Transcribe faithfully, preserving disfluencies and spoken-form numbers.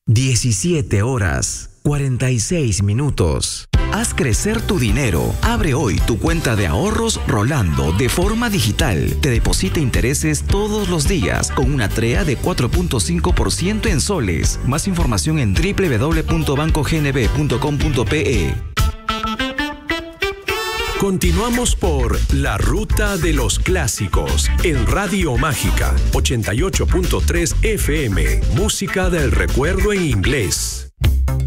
diecisiete horas, cuarenta y seis minutos. Haz crecer tu dinero. Abre hoy tu cuenta de ahorros Rolando de forma digital. Te deposita intereses todos los días con una T R E A de cuatro punto cinco por ciento en soles. Más información en doble u doble u doble u punto banco g n b punto com punto p e. Continuamos por La Ruta de los Clásicos en Radio Mágica ochenta y ocho punto tres F M. Música del recuerdo en inglés.